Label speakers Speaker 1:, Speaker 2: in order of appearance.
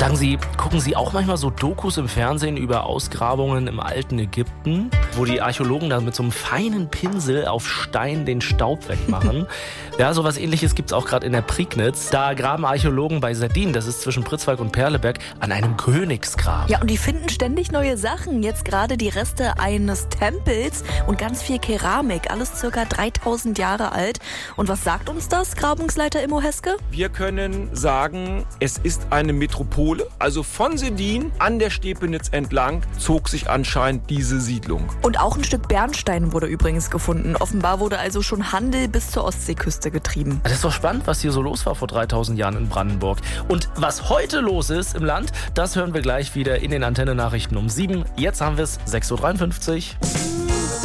Speaker 1: Sagen Sie, gucken Sie auch manchmal so Dokus im Fernsehen über Ausgrabungen im alten Ägypten, wo die Archäologen dann mit so einem feinen Pinsel auf Stein den Staub wegmachen? Ja, sowas Ähnliches gibt's auch gerade in der Prignitz. Da graben Archäologen bei Sardin, das ist zwischen Pritzwalk und Perleberg, an einem Königsgrab.
Speaker 2: Ja, und die finden ständig neue Sachen. Jetzt gerade die Reste eines Tempels und ganz viel Keramik. Alles circa 3000 Jahre alt. Und was sagt uns das, Grabungsleiter Immo Heske?
Speaker 3: Wir können sagen, es ist eine Metropole. Also von Sedin an der Stepenitz entlang zog sich anscheinend diese Siedlung.
Speaker 2: Und auch ein Stück Bernstein wurde übrigens gefunden. Offenbar wurde also schon Handel bis zur Ostseeküste getrieben.
Speaker 1: Das ist doch spannend, was hier so los war vor 3000 Jahren in Brandenburg. Und was heute los ist im Land, das hören wir gleich wieder in den Antenne-Nachrichten um 7. Jetzt haben wir es 6.53 Uhr.